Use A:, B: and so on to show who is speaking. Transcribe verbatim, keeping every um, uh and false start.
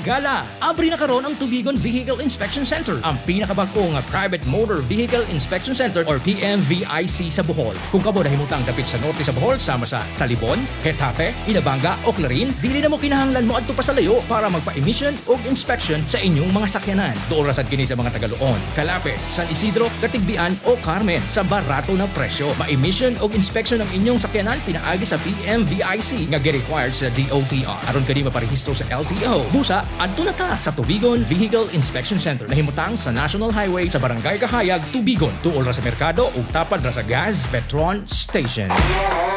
A: higala! Abri na karon ang Tubigon Vehicle Inspection Center, ang pinakabag-ong Private Motor Vehicle Inspection Center or P M V I C sa Bohol. Kung kamo nahimutang dapit sa norte sa Bohol, sama sa Talibon, Getafe, Inabanga o Clarin, dili na mo kinahanglan mo adto pa sa layo para magpa-emission o inspection sa inyong mga sakyanan. Doon rasad kini sa mga Tagaloon, Calapit, San Isidro, Katigbian o Carmen sa barato na presyo. Ma-emission o inspection ng inyong sakyanan pinaagi sa P M V I C nga gi-required sa D O T R. Aron kani maparehistro sa L T O. Busa, adto na ta sa Tubigon Vehicle Inspection Center nahimutang sa National Highway sa Barangay Kahayag, Tubigon. Tuol ra sa merkado ug tapad ra sa gas Petron Station.